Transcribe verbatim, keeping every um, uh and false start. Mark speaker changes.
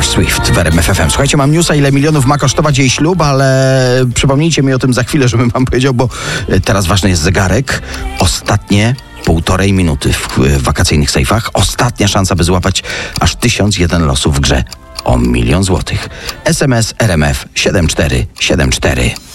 Speaker 1: Swift w R M F F M. Słuchajcie, mam newsa, ile milionów ma kosztować jej ślub, ale przypomnijcie mi o tym za chwilę, żebym wam powiedział, bo teraz ważny jest zegarek. Ostatnie półtorej minuty w, w wakacyjnych sejfach. Ostatnia szansa, by złapać aż tysiąc jeden losów w grze o milion złotych. S M S R M F siedem cztery siedem cztery.